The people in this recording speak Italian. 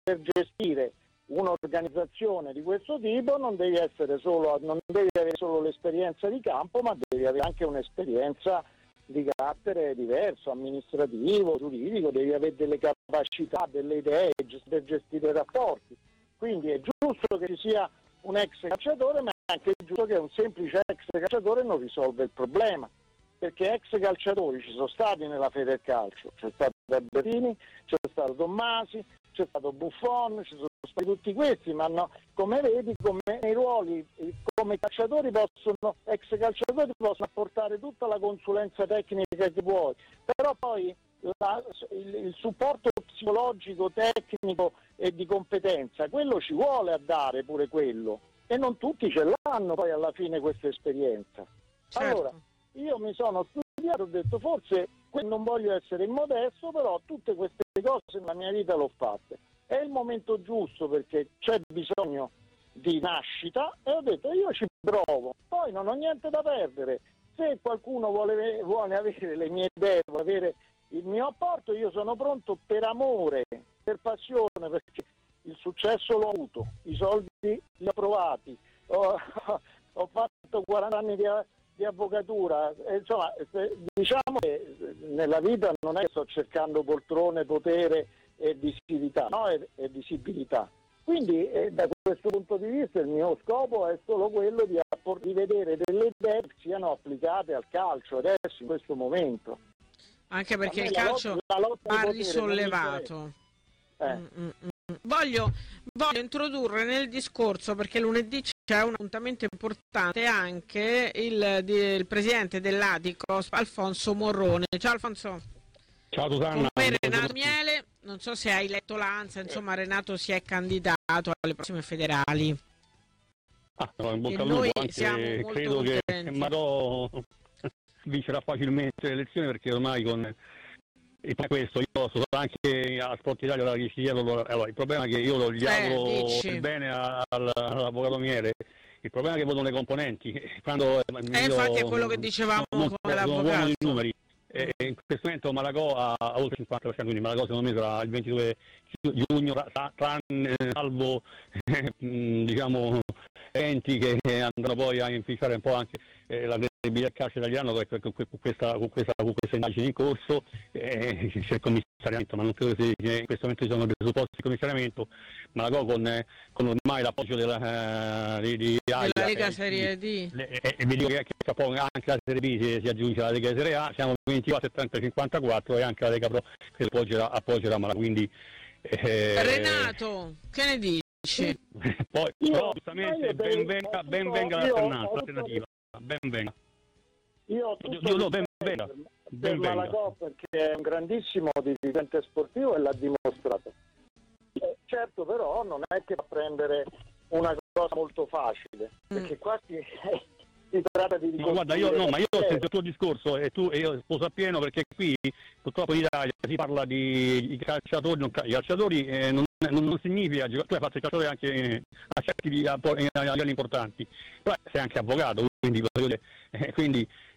gestire un'organizzazione di questo tipo non devi avere solo l'esperienza di campo, ma devi avere anche un'esperienza di carattere diverso, amministrativo, giuridico, devi avere delle capacità, delle idee per gestire i rapporti. Quindi è giusto che ci sia un ex calciatore, ma è anche giusto che un semplice ex calciatore non risolve il problema, perché ex calciatori ci sono stati nella Federcalcio, c'è stato Albertini, c'è stato Tommasi, c'è stato Buffon, ci sono stati tutti questi, ma no, come vedi, come nei ruoli, come calciatori ex calciatori possono apportare tutta la consulenza tecnica che vuoi, però poi il supporto psicologico, tecnico e di competenza, quello ci vuole a dare pure quello, e non tutti ce l'hanno poi alla fine questa esperienza. Certo. Allora, io mi sono studiato, ho detto forse non voglio essere immodesto, però tutte queste cose nella mia vita l'ho fatte. È il momento giusto perché c'è bisogno di nascita e ho detto io ci provo, poi non ho niente da perdere. Se qualcuno vuole avere le mie idee, vuole avere il mio apporto, io sono pronto per amore, per passione, perché il successo l'ho avuto, i soldi li ho trovati, ho fatto 40 anni di avvocatura, insomma, diciamo che nella vita non è che sto cercando poltrone, potere e visibilità, no? E visibilità. Quindi da questo punto di vista il mio scopo è solo quello di vedere delle idee che siano applicate al calcio adesso, in questo momento. Anche perché il calcio va risollevato. Voglio introdurre nel discorso, perché lunedì c'è un appuntamento importante, anche il presidente dell'Adicos, Alfonso Morrone. Ciao Alfonso. Ciao Susanna. Come Renato Miele, non so se hai letto l'ANSA, insomma Renato si è candidato alle prossime federali. In bocca e al noi lupo, anche siamo molto credo contenti. che Marò vincerà facilmente le elezioni, perché ormai con questo io sono anche a Sport Italia da 10 anni. Allora, il problema è che io gli auguro il bene all'avvocato Miele. Il problema è che votano le componenti. Quando infatti è quello che dicevamo con l'avvocato. Numeri. In questo momento Malagò ha oltre il 50%, quindi Malagò secondo me sarà il 22 giugno, salvo diciamo eventi che andranno poi a inficiare un po' anche la credibilità del calcio italiano con questa indagine in corso. C'è il commissariamento, ma non credo che in questo momento ci sono presupposti di commissariamento. Malagò con ormai l'appoggio della Lega Serie D, e vi dico che anche la Serie B si aggiunge alla Lega Serie A, siamo 24 30 54 e anche la Lega Pro che appoggerà Malagò, quindi Renato, che ne dici? Poi giustamente ben venga l'alternativa, ben venga. Io ho tutto per Malagò, perché è un grandissimo dirigente sportivo e l'ha dimostrato. Certo, però non è che va a prendere una cosa molto facile, perché qua si tratta di guarda, io ho sentito il tuo discorso e io sposo appieno, perché qui purtroppo in Italia si parla di calciatori, i calciatori non significa, tu hai fatto il calciatore anche a certi livelli importanti, però sei anche avvocato, quindi